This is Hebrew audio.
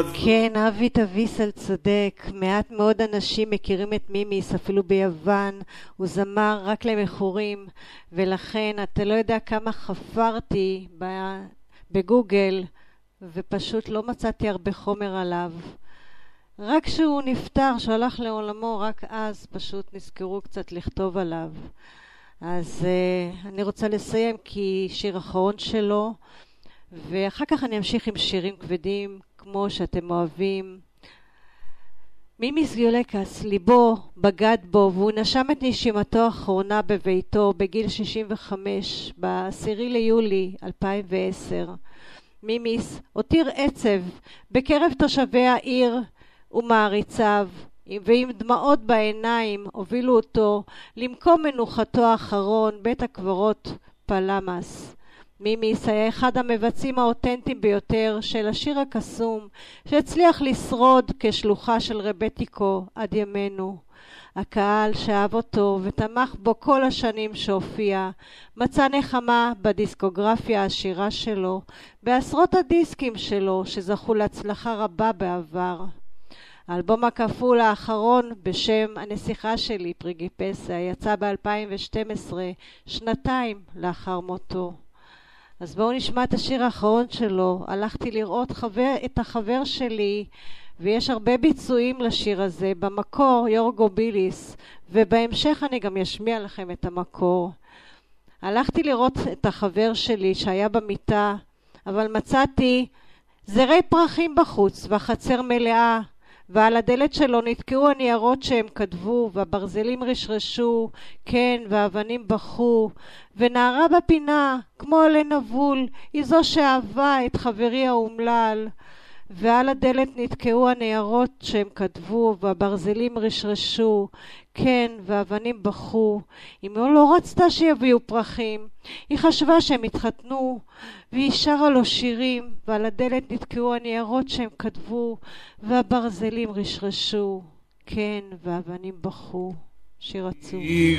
כן, אבי תביסל צודק. מעט מאוד אנשים מכירים את מימיס, אפילו ביוון. הוא זמר רק למכורים, ולכן אתה לא יודע כמה חפרתי בגוגל, ופשוט לא מצאתי הרבה חומר עליו. רק כשהוא נפטר, שהלך לעולמו, רק אז פשוט נזכרו קצת לכתוב עליו. אז אני רוצה לסיים כי שיר אחרון שלו, ואחר כך אני אמשיך עם שירים כבדים כמו שאתם אוהבים. מימיס גיאולקס, ליבו בגד בו, והוא נשם את נשימתו האחרונה בביתו בגיל 65 ב-10 ליולי 2010. מימיס הותיר עצב בקרב תושבי העיר ומעריציו, ועם דמעות בעיניים הובילו אותו למקום מנוחתו האחרון, בית הקברות פלמאס. מימיס היה אחד המבצעים האותנטיים ביותר של השיר הקסום, שהצליח לשרוד כשלוחה של רבטיקו עד ימינו. הקהל שאהב אותו ותמך בו כל השנים שהופיע, מצא נחמה בדיסקוגרפיה העשירה שלו, בעשרות הדיסקים שלו שזכו להצלחה רבה בעבר. האלבום הכפול האחרון בשם הנסיכה שלי, פריגיפסה, יצא ב-2012, שנתיים לאחר מותו. אז בואו נשמע את השיר האחרון שלו. הלכתי לראות את החבר שלי, ויש הרבה ביצועים לשיר הזה, במקור יורגו ביליס, ובהמשך אני גם אשמיע לכם את המקור. הלכתי לראות את החבר שלי שהיה במיטה, אבל מצאתי זרי פרחים בחוץ והחצר מלאה, ועל הדלת שלו נתקעו הניירות שהם כתבו, והברזלים רשרשו, כן, והאבנים בכו, ונערה בפינה, כמו עלה נבול, היא זו שאהבה את חברי האומלל. ועל הדלת נתקעו הניירות שהם כתבו, והברזלים רשרשו, כן, והאבנים בכו. אמא לא רצתה שיביאו פרחים, היא חשבה שהם התחתנו, והיא שרה לו שירים, ועל הדלת נתקעו הניירות שהם כתבו, והברזלים רשרשו, כן, והאבנים בכו. שיר עצוב.